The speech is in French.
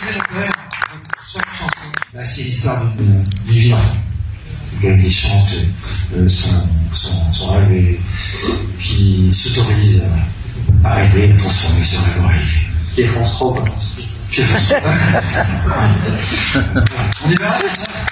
Chaque chanson, bah, c'est l'histoire d'une vie d'enfant. Quelqu'un qui chante son rêve et qui s'autorise à rêver, à transformer ce rêve en réalité. Qui est France 3, quoi. On y va?